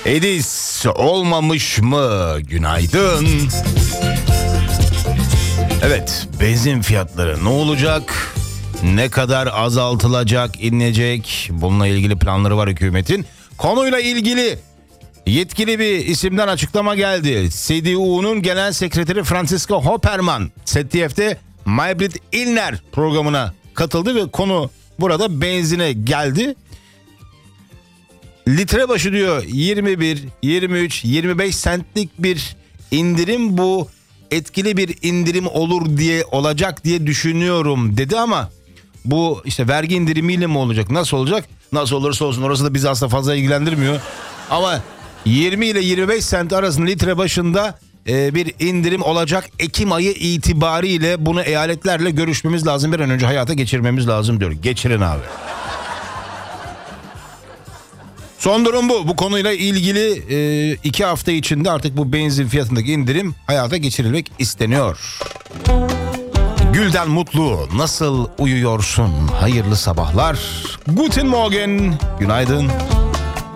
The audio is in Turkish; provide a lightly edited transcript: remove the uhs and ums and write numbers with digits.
Edis olmamış mı? Günaydın. Evet, benzin fiyatları ne olacak? Ne kadar azaltılacak, inecek? Bununla ilgili planları var hükümetin. Konuyla ilgili yetkili bir isimden açıklama geldi. CDU'nun Genel Sekreteri Franziska Hoppermann, ZDF'de Maybrit Illner programına katıldı ve konu burada benzine geldi. Litre başı diyor 21, 23, 25 centlik bir indirim, bu etkili bir indirim olacak diye düşünüyorum dedi ama bu işte vergi indirimiyle mi olacak, nasıl olacak? Nasıl olursa olsun, orası da bizi aslında fazla ilgilendirmiyor. Ama 20 ile 25 cent arasında litre başında bir indirim olacak. Ekim ayı itibariyle bunu eyaletlerle görüşmemiz lazım. Bir an önce hayata geçirmemiz lazım diyor. Geçirin abi. Son durum bu. Bu konuyla ilgili 2 hafta içinde artık bu benzin fiyatındaki indirim hayata geçirilmek isteniyor. Gülden Mutlu, nasıl uyuyorsun? Hayırlı sabahlar. Guten Morgen. Günaydın.